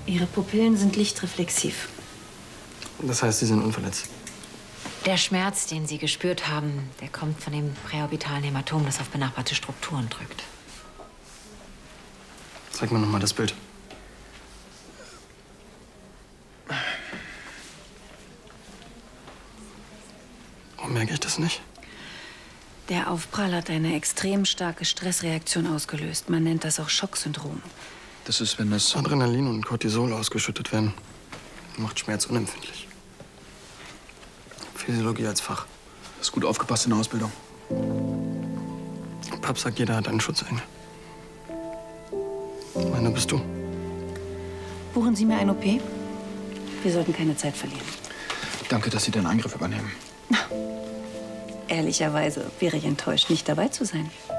Ihre Pupillen sind lichtreflexiv. Das heißt, Sie sind unverletzt? Der Schmerz, den Sie gespürt haben, der kommt von dem präorbitalen Hämatom, das auf benachbarte Strukturen drückt. Zeig mir noch mal das Bild. Warum merke ich das nicht? Der Aufprall hat eine extrem starke Stressreaktion ausgelöst. Man nennt das auch Schocksyndrom. Das ist, wenn das... Adrenalin und Cortisol ausgeschüttet werden. Macht Schmerz unempfindlich. Physiologie als Fach. Hast gut aufgepasst in der Ausbildung. Pap sagt, jeder hat einen Schutzengel. Meiner bist du. Buchen Sie mir ein OP? Wir sollten keine Zeit verlieren. Danke, dass Sie den Eingriff übernehmen. Ehrlicherweise wäre ich enttäuscht, nicht dabei zu sein.